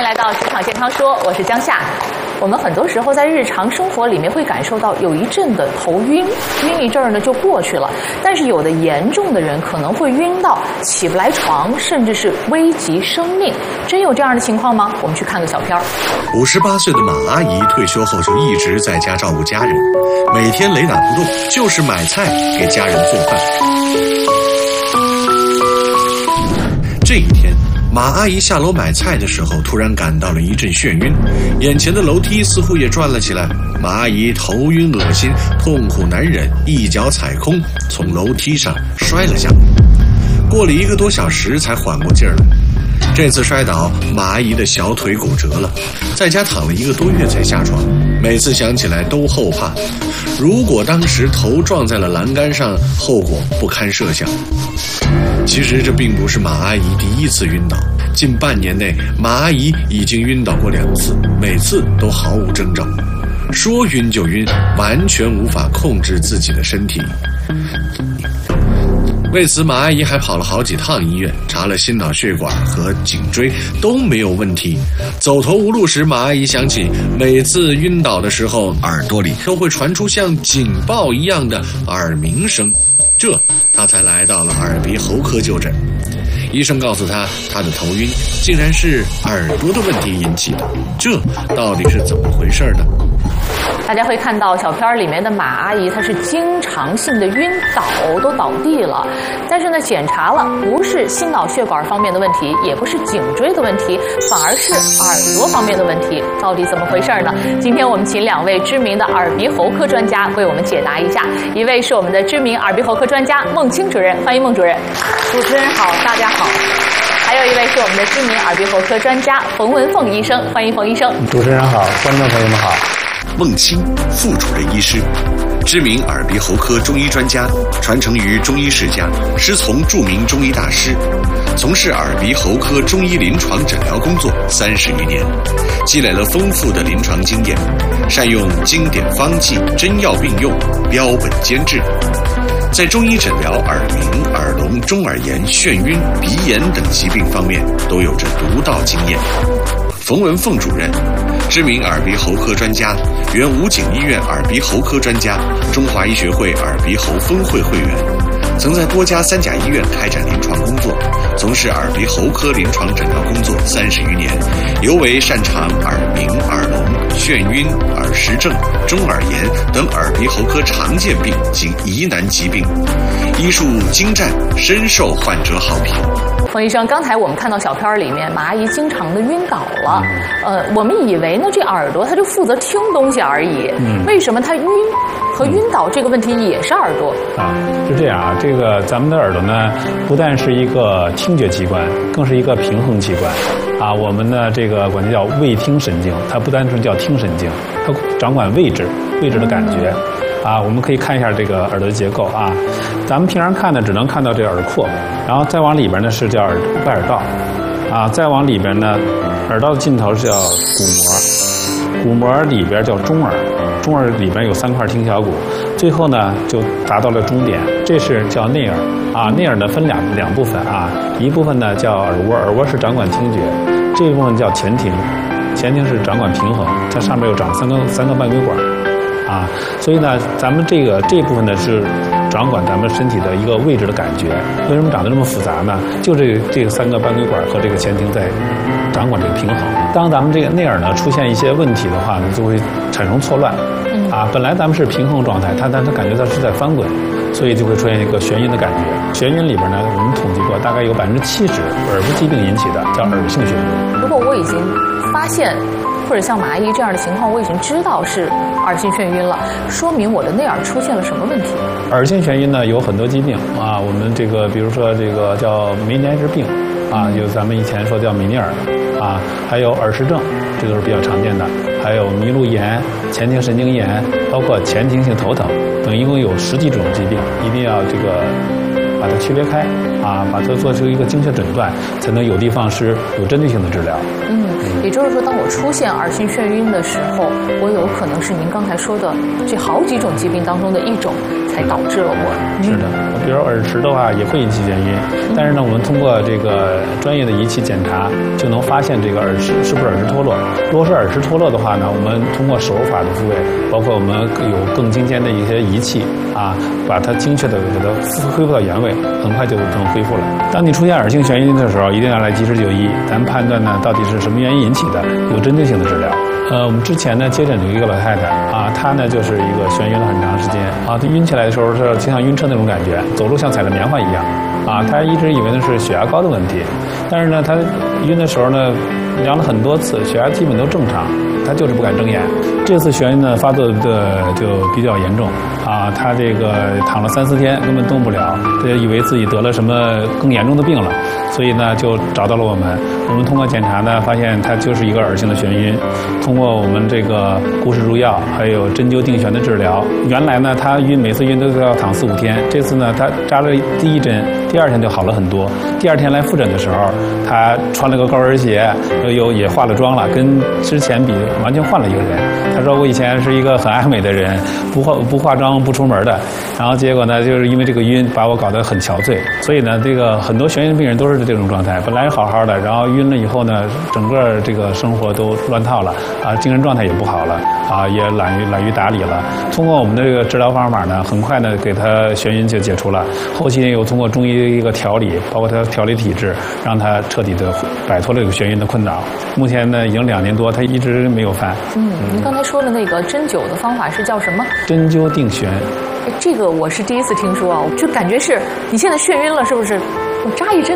迎来到职场健康说，我是江夏。我们很多时候在日常生活里面会感受到有一阵的头晕，晕一阵儿呢就过去了。但是有的严重的人可能会晕到起不来床，甚至是危及生命。真有这样的情况吗？我们去看个小片儿。 58岁的马阿姨退休后就一直在家照顾家人，每天雷打不动就是买菜给家人做饭。这一天，马阿姨下楼买菜的时候，突然感到了一阵眩晕，眼前的楼梯似乎也转了起来。马阿姨头晕恶心，痛苦难忍，一脚踩空，从楼梯上摔了下来。过了1个多小时才缓过劲儿来。这次摔倒，马阿姨的小腿骨折了，在家躺了1个多月才下床。每次想起来都后怕，如果当时头撞在了栏杆上，后果不堪设想。其实这并不是马阿姨第一次晕倒，近半年内，马阿姨已经晕倒过2次，每次都毫无征兆。说晕就晕，完全无法控制自己的身体。为此，马阿姨还跑了好几趟医院，查了心脑血管和颈椎，都没有问题。走投无路时，马阿姨想起每次晕倒的时候，耳朵里都会传出像警报一样的耳鸣声，这她才来到了耳鼻喉科就诊。医生告诉她，她的头晕竟然是耳朵的问题引起的，这到底是怎么回事呢？ 大家会看到小片里面的马阿姨，她是经常性的晕倒，都倒地了。但是呢，检查了不是心脑血管方面的问题，也不是颈椎的问题，反而是耳朵方面的问题。到底怎么回事呢？今天我们请2位知名的耳鼻喉科专家为我们解答一下。一位是我们的知名耳鼻喉科专家孟青主任，欢迎孟主任。 主持人好，大家好。 还有一位是我们的知名耳鼻喉科专家冯文凤医生，欢迎冯医生。 主持人好，观众朋友们好。 孟青，副主任医师，知名耳鼻喉科中医专家，传承于中医世家，师从著名中医大师，从事耳鼻喉科中医临床诊疗工作30余年，积累了丰富的临床经验，善用经典方剂，真药并用，标本兼治，在中医诊疗耳鸣、耳聋、中耳炎、眩晕、鼻炎等疾病方面都有着独到经验。冯文凤主任，知名耳鼻喉科专家，原武警医院耳鼻喉科专家，中华医学会耳鼻喉分会会员，曾在多家3甲医院开展临床工作，从事耳鼻喉科临床诊疗工作30余年，尤为擅长耳鸣、耳聋、眩晕、耳石症、中耳炎等耳鼻喉科常见病及疑难疾病，医术精湛，深受患者好评。 冯医生，刚才我们看到小片里面，马阿姨经常的晕倒了。我们以为呢，这耳朵它就负责听东西而已。为什么它晕和晕倒这个问题也是耳朵？ 是这样啊。这个咱们的耳朵呢，不但是一个听觉器官，更是一个平衡器官。我们呢这个管它叫味听神经，它不单纯叫听神经，它掌管位置的感觉。我们可以看一下这个耳朵的结构啊。咱们平常看呢，只能看到这个耳廓，然后再往里边呢是叫外耳道，再往里边呢，耳道的尽头是叫鼓膜里边叫中耳，中耳里边有3块听小骨，最后呢就达到了中点，这是叫内耳内耳呢分两部分一部分呢叫耳蜗，耳蜗是掌管听觉，这一部分叫前庭，前庭是掌管平衡，它上面有长三个半规管。所以呢，咱们这部分呢是掌管咱们身体的一个位置的感觉。为什么长得这么复杂呢？就这个3个半规管和这个前庭在掌管这个平衡。当咱们这个内耳呢出现一些问题的话呢，就会产生错乱。本来咱们是平衡状态，但它感觉它是在翻滚，所以就会出现一个眩晕的感觉。眩晕里边呢，我们统计过，大概有70%耳部疾病引起的，叫耳性眩晕。 如果我已经发现，或者像马阿姨这样的情况，我已经知道是耳性眩晕了，说明我的内耳出现了什么问题？ 耳性眩晕呢有很多疾病我们这个比如说这个叫梅尼埃氏病就咱们以前说叫美尼尔还有耳石症，这都是比较常见的，还有麋鹿炎、前庭神经炎，包括前庭性头疼等，一共有10几种疾病，一定要这个把它区别开把它做出一个精确诊断，才能有的放矢、有针对性的治疗。 也就是说，当我出现耳性眩晕的时候，我有可能是您刚才说的这好几种疾病当中的一种，才导致了我。 是的，比如耳石的话也会引起眩晕，但是呢，我们通过这个专业的仪器检查，就能发现这个耳石是不是耳石脱落。如果是耳石脱落的话呢，我们通过手法的复位，包括我们有更精尖的一些仪器把它精确的给它恢复到原位，很快就能恢复了。当你出现耳性眩晕的时候，一定要来及时就医，咱判断呢到底是什么原因引起的，有针对性的治疗。我们之前呢接诊有一个老太太她呢就是一个眩晕了很长时间她晕起来的时候是就像晕车那种感觉，走路像踩了棉花一样她一直以为那是血压高的问题，但是呢她晕的时候呢量了很多次，血压基本都正常，她就是不敢睁眼。这次眩晕呢发作的就比较严重她这个躺了3-4天根本动不了，她就以为自己得了什么更严重的病了，所以呢就找到了我们。我们通过检查呢发现她就是一个耳性的眩晕，通过我们这个固视入药还有针灸定眩的治疗，原来呢她晕每次晕都要躺4-5天，这次呢她扎了第1针，第2天就好了很多。第2天来复诊的时候，她穿了个高跟鞋，也化了妆了，跟之前比完全换了一个人。她说我以前是一个很爱美的人，不化妆不出门的，然后结果呢就是因为这个晕把我搞得很憔悴。所以呢这个很多眩晕病人都是这种状态，本来好好的，然后晕了以后呢整个这个生活都乱套了精神状态也不好了也懒于打理了。通过我们的这个治疗方法呢，很快呢给他眩晕就解除了，后期又通过中医一个调理，包括他调理体质，让他彻底的摆脱了这个眩晕的困扰。目前呢已经2年多，他一直没有犯。 您刚才说的那个针灸的方法是叫什么？ 针灸定眩。 这个我是第一次听说就感觉是你现在眩晕了，是不是？我扎一针